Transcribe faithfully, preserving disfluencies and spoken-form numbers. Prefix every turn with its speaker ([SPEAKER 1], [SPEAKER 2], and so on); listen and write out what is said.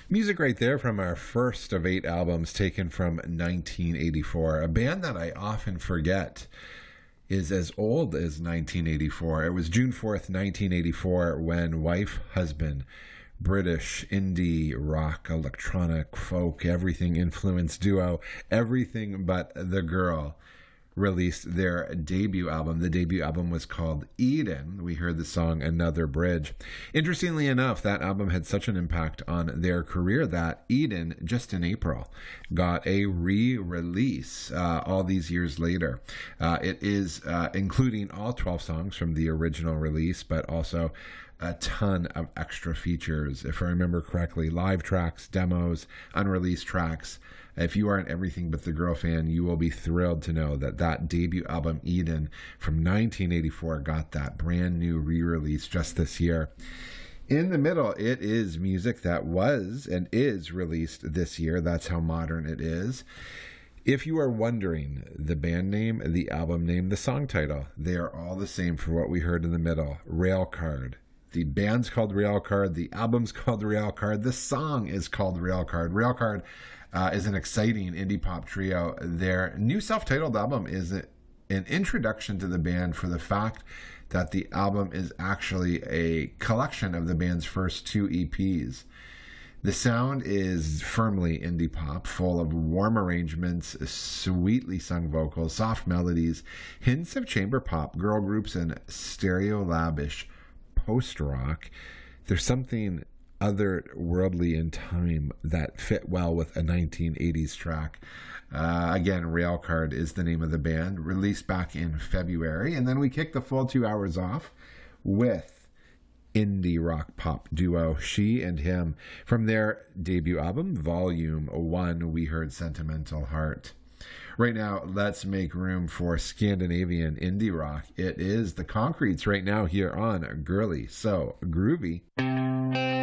[SPEAKER 1] Music right there from our first of eight albums taken from nineteen eighty-four. A band that I often forget is as old as nineteen eighty-four. It was June fourth, nineteen eighty-four when Wife, Husband, British indie rock, electronic, folk, everything influenced duo, Everything But the Girl, released their debut album. The debut album was called Eden. We heard the song Another Bridge. Interestingly enough, that album had such an impact on their career that Eden, just in April, got a re-release uh, all these years later. Uh, it is uh, including all twelve songs from the original release, but also a ton of extra features. If I remember correctly, live tracks, demos, unreleased tracks. If you are an Everything But the Girl fan, you will be thrilled to know that that debut album, Eden, from nineteen eighty-four, got that brand new re-release just this year. In the middle, it is music that was and is released this year. That's how modern it is. If you are wondering, the band name, the album name, the song title, they are all the same for what we heard in the middle. Railcard. The band's called Railcard. The album's called Railcard. The song is called Railcard. Railcard uh, is an exciting indie pop trio. Their new self-titled album is a, an introduction to the band for the fact that the album is actually a collection of the band's first two E Ps. The sound is firmly indie pop, full of warm arrangements, sweetly sung vocals, soft melodies, hints of chamber pop, girl groups, and stereolab-ish post-rock. There's something otherworldly in time that fit well with a nineteen eighties track. Uh, again, Railcard is the name of the band, released back in February. And then we kick the full two hours off with indie rock pop duo She and Him. From their debut album, Volume one, we heard Sentimental Heart. Right now, let's make room for Scandinavian indie rock. It is the Concretes right now here on Girly So Groovy.